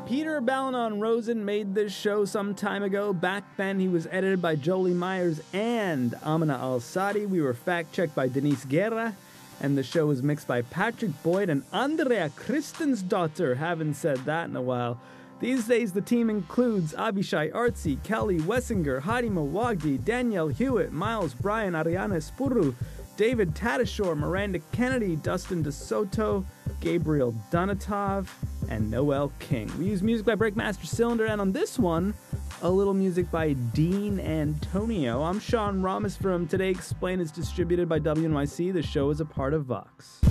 Peter Balanon Rosen made this show some time ago. Back then, he was edited by Jolie Myers and Amina Al-Sadi. We were fact-checked by Denise Guerra, and the show was mixed by Patrick Boyd and Andrea Christensdottir. Haven't said that in a while. These days, the team includes Abishai Artsy, Kelly Wessinger, Hadi Mawagdi, Danielle Hewitt, Miles Bryan, Ariana Spuru, David Tadashore, Miranda Kennedy, Dustin DeSoto, Gabriel Donatov, and Noel King. We use music by Breakmaster Cylinder, and on this one, a little music by Dean Antonio. I'm Sean Ramos from Today Explained. It's distributed by WNYC. The show is a part of Vox.